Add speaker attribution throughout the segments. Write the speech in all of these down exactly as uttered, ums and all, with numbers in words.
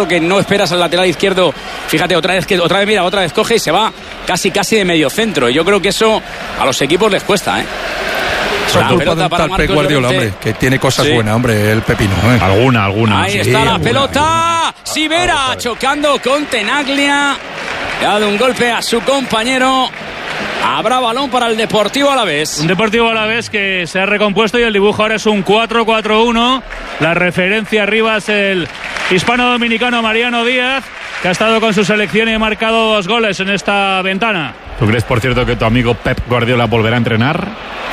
Speaker 1: creo que no esperas al lateral izquierdo. Fíjate, otra vez que otra vez mira, otra vez coge y se va casi casi de medio centro. Y yo creo que eso a los equipos les cuesta, ¿eh?
Speaker 2: Eso es culpa de un tal Pep Guardiola, hombre, que tiene cosas sí. buenas, hombre, el pepino. ¿eh?
Speaker 3: Alguna, alguna.
Speaker 1: Ahí
Speaker 3: sí,
Speaker 1: está la
Speaker 3: alguna.
Speaker 1: pelota. Sivera chocando con Tenaglia. Le ha dado un golpe a su compañero. Habrá balón para el Deportivo Alavés.
Speaker 4: Un Deportivo Alavés que se ha recompuesto y el dibujo ahora es un cuatro cuatro uno. La referencia arriba es el hispano-dominicano Mariano Díaz, que ha estado con su selección y ha marcado dos goles en esta ventana.
Speaker 3: ¿Tú crees, por cierto, que tu amigo Pep Guardiola volverá a entrenar?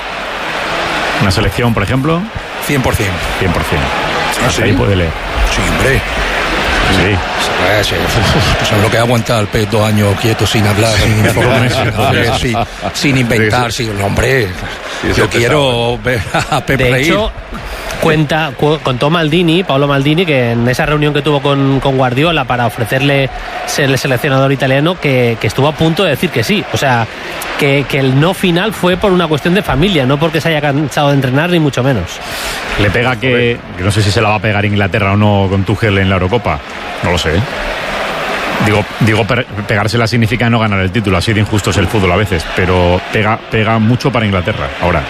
Speaker 3: ¿Una selección, por ejemplo?
Speaker 2: cien por ciento.
Speaker 3: cien por ciento.
Speaker 2: ¿Ah, sí?
Speaker 3: Ahí puede leer.
Speaker 2: Sí, hombre.
Speaker 3: Sí.
Speaker 2: Pues, sí. Pues lo que aguanta el Pep dos años quieto, sin hablar, sin informar, sin, hacer, sin, sin inventar, sí, sí. sin hombre. Sí, yo quiero ver a Pep
Speaker 5: de
Speaker 2: reír.
Speaker 5: Hecho, cuenta, cu- contó Maldini, Paolo Maldini, que en esa reunión que tuvo con, con Guardiola para ofrecerle ser el seleccionador italiano, que, que estuvo a punto de decir que sí. O sea, que, que el no final fue por una cuestión de familia, no porque se haya cansado de entrenar, ni mucho menos.
Speaker 3: Le pega que, que no sé si se la va a pegar Inglaterra o no con Tuchel en la Eurocopa. No lo sé. Digo, digo per, pegársela significa no ganar el título, así de injusto es el fútbol a veces, pero pega, pega mucho para Inglaterra ahora.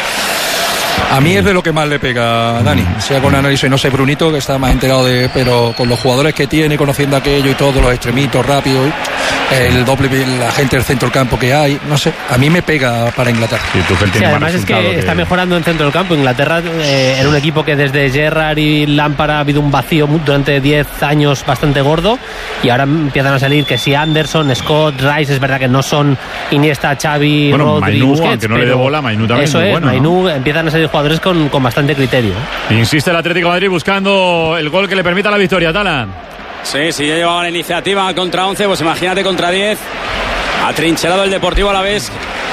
Speaker 2: A mí es de lo que más le pega a Dani, sea con análisis, no sé, Brunito, que está más enterado de, pero con los jugadores que tiene, conociendo aquello y todo, los extremitos rápidos, el doble, la gente del centro del campo que hay, no sé, a mí me pega para Inglaterra.
Speaker 3: Sí, Tuchel tiene
Speaker 5: sí,
Speaker 3: más
Speaker 5: además es que,
Speaker 3: que
Speaker 5: está mejorando en centro del campo. Inglaterra eh, era un equipo que desde Gerrard y Lampard ha habido un vacío durante diez años bastante gordo, y ahora empiezan a salir que si Anderson, Scott, Rice, es verdad que no son Iniesta, Xavi,
Speaker 3: bueno,
Speaker 5: Rodri,
Speaker 3: Mainu,
Speaker 5: Busquets,
Speaker 3: aunque no le dé bola, Mainu también
Speaker 5: eso
Speaker 3: es muy
Speaker 5: es,
Speaker 3: bueno,
Speaker 5: Mainu,
Speaker 3: ¿no?
Speaker 5: empiezan a salir jugadores con, con bastante criterio.
Speaker 3: Insiste el Atlético de Madrid buscando el gol que le permita la victoria, Tala.
Speaker 1: Sí, si ya llevaba la iniciativa contra once, pues imagínate contra diez. Atrincherado el Deportivo Alavés,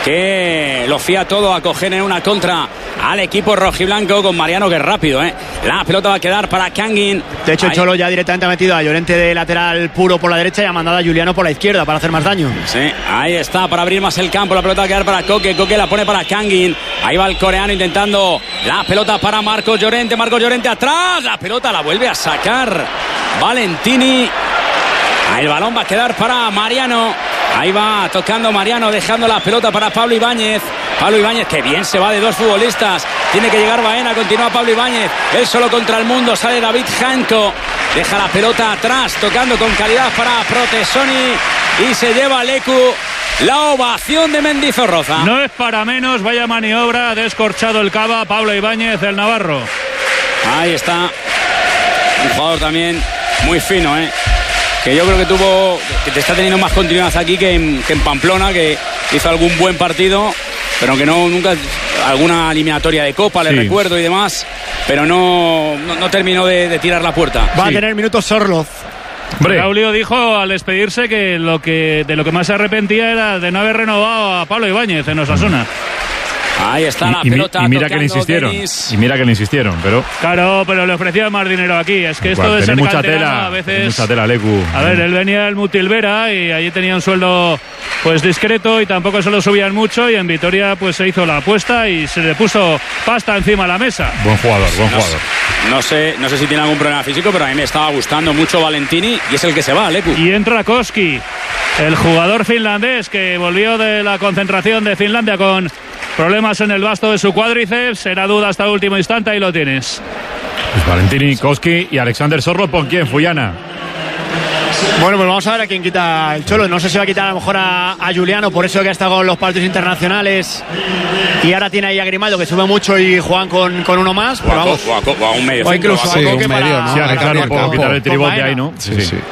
Speaker 1: que lo fía todo a coger en una contra al equipo rojiblanco con Mariano, que es rápido, ¿eh? La pelota va a quedar para Kangin.
Speaker 6: De hecho, el
Speaker 1: Ahí.
Speaker 6: Cholo ya directamente ha metido a Llorente de lateral puro por la derecha y ha mandado a Juliano por la izquierda para hacer más daño.
Speaker 1: Sí, ahí está, para abrir más el campo. La pelota va a quedar para Koke. Koke la pone para Kangin. Ahí va el coreano intentando la pelota para Marcos Llorente. Marcos Llorente atrás. La pelota la vuelve a sacar Valentini. Ahí el balón va a quedar para Mariano. Ahí va tocando Mariano, dejando la pelota para Pablo Ibáñez. Pablo Ibáñez, que bien se va de dos futbolistas. Tiene que llegar Baena, continúa Pablo Ibáñez. Él solo contra el mundo, sale David Janko. Deja la pelota atrás, tocando con calidad para Protesoni. Y se lleva Lecu la ovación de Mendizorroza.
Speaker 4: No es para menos, vaya maniobra, ha descorchado el cava Pablo Ibáñez, el navarro.
Speaker 1: Ahí está. Un jugador también muy fino, ¿eh? Que yo creo que tuvo, que te está teniendo más continuidad aquí que en, que en Pamplona, que hizo algún buen partido, pero que no nunca, alguna eliminatoria de Copa, le
Speaker 3: sí.
Speaker 1: recuerdo y demás, pero no, no, no terminó de, de tirar la puerta.
Speaker 6: Va
Speaker 3: Sí.
Speaker 6: a tener minutos Sorloz.
Speaker 4: Braulio dijo al despedirse que lo que de lo que más se arrepentía era de no haber renovado a Pablo Ibáñez en Osasuna.
Speaker 1: Ahí está la
Speaker 3: y, y,
Speaker 1: pelota.
Speaker 3: y mira que le
Speaker 1: tocando
Speaker 3: insistieron.
Speaker 1: Denis.
Speaker 3: Y mira que le insistieron, pero.
Speaker 4: Claro, pero le ofrecían más dinero aquí. Es que esto
Speaker 3: Igual,
Speaker 4: de ser
Speaker 3: tenés mucha
Speaker 4: canterano
Speaker 3: tela.
Speaker 4: a veces.
Speaker 3: tenés mucha tela, Lecu.
Speaker 4: A ver, él venía del Mutilvera y allí tenía un sueldo pues discreto y tampoco se lo subían mucho, y en Vitoria pues se hizo la apuesta y se le puso pasta encima de la mesa.
Speaker 3: Buen jugador, buen
Speaker 1: No,
Speaker 3: jugador.
Speaker 1: no sé, no sé si tiene algún problema físico, pero a mí me estaba gustando mucho Valentini y es el que se va, Lecu.
Speaker 4: Y entra Koski, el jugador finlandés que volvió de la concentración de Finlandia con problemas en el vasto de su cuádriceps. Era duda hasta el último instante, ahí lo tienes.
Speaker 3: Pues Valentini, Koski y Alexander Sorlo, ¿por quién? Fuyana.
Speaker 6: Bueno, pues vamos a ver a quién quita el Cholo. No sé si va a quitar a lo mejor a, a Juliano, por eso que ha estado con los partidos internacionales. Y ahora tiene ahí a Grimaldo, que sube mucho, y juegan con, con uno más.
Speaker 1: O
Speaker 6: Pero
Speaker 1: a,
Speaker 6: vamos.
Speaker 1: o a, o a un medio
Speaker 6: O
Speaker 1: centro,
Speaker 6: incluso
Speaker 1: o a-
Speaker 6: a
Speaker 2: Sí,
Speaker 6: Coque
Speaker 2: un medio,
Speaker 6: para,
Speaker 2: ¿no?
Speaker 3: Sí,
Speaker 6: para
Speaker 3: claro,
Speaker 6: cambiar
Speaker 3: por
Speaker 6: con-
Speaker 3: quitar el
Speaker 6: con
Speaker 3: tribote
Speaker 6: Baena.
Speaker 3: ahí, ¿no?
Speaker 2: Sí, sí.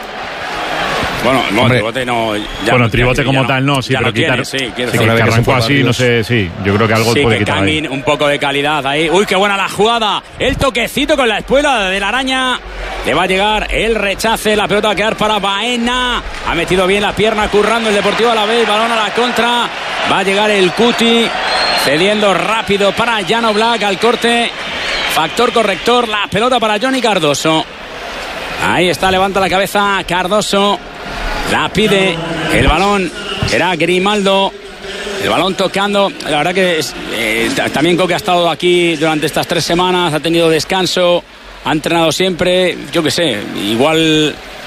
Speaker 1: Bueno, no,
Speaker 2: Hombre.
Speaker 1: tribote no. ya-
Speaker 3: Bueno,
Speaker 1: ya-
Speaker 3: tribote
Speaker 1: ya
Speaker 3: como
Speaker 1: no-
Speaker 3: tal no, sí,
Speaker 1: ya
Speaker 3: pero
Speaker 1: lo tiene,
Speaker 3: quitar.
Speaker 1: sí, quiero
Speaker 3: sí,
Speaker 1: decir.
Speaker 3: que,
Speaker 2: Una vez que se
Speaker 3: arrancó
Speaker 2: fue
Speaker 3: así, no
Speaker 2: varios.
Speaker 3: sé, sí. Yo creo que algo
Speaker 1: Sí,
Speaker 3: puede
Speaker 1: que
Speaker 3: quitar ahí.
Speaker 1: Kangin, un poco de calidad ahí. Uy, qué buena la jugada. El toquecito con la espuela de la araña. Le va a llegar el rechace. La pelota va a quedar para Baena. Ha metido bien la pierna currando el Deportivo Alavés. Balón a la contra. Va a llegar el Cuti. Cediendo rápido para Llano Black al corte. Factor corrector. La pelota para Johnny Cardoso. Ahí está, levanta la cabeza Cardoso. La pide. El balón era Grimaldo. El balón tocando. La verdad que es, eh, también Coque ha estado aquí durante estas tres semanas. Ha tenido descanso. Ha entrenado siempre. Yo qué sé. Igual